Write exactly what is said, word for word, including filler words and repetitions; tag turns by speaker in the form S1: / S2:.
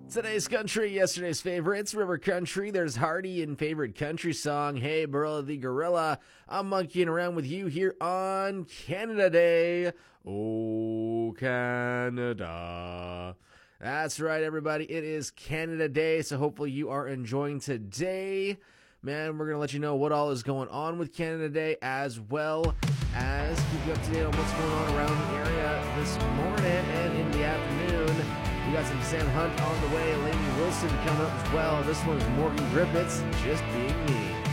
S1: Today's country, yesterday's favorites, River Country. There's Hardy and favorite country song, Hey Burla the Gorilla. I'm monkeying around with you here on Canada Day. Oh, Canada. That's right, everybody. It is Canada Day, so hopefully you are enjoying today. Man, we're going to let you know what all is going on with Canada Day, as well as keep you up to date on what's going on around the area this morning and in the afternoon. We got some Sam Hunt on the way, Lainey Wilson coming up as well. This one's Morgan Griffiths, Just Being Me.